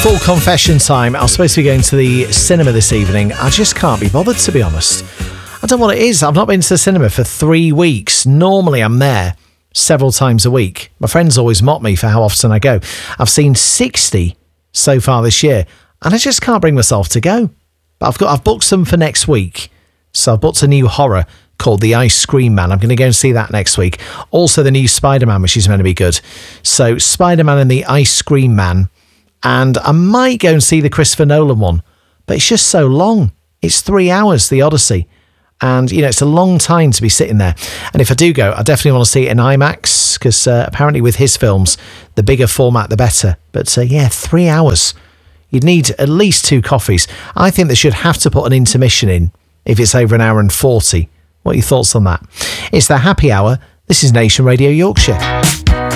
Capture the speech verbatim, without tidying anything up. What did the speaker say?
Full confession time. I was supposed to be going to the cinema this evening. I just can't be bothered, to be honest. I don't know what it is. I've not been to the cinema for three weeks. Normally I'm there several times a week. My friends always mock me for how often I go. I've seen sixty so far this year, and I just can't bring myself to go. But I've got I've booked some for next week. So I've booked a new horror called The Ice Cream Man. I'm going to go and see that next week. Also the new Spider-Man, which is meant to be good. So Spider-Man and The Ice Cream Man. And I might go and see the Christopher Nolan one, but it's just so long. It's three hours, The Odyssey. And, you know, it's a long time to be sitting there. And if I do go, I definitely want to see it in IMAX, because uh, apparently with his films, the bigger format, the better. But, uh, yeah, three hours. You'd need at least two coffees. I think they should have to put an intermission in if it's over an hour and forty. What are your thoughts on that? It's the happy hour. This is Nation Radio Yorkshire.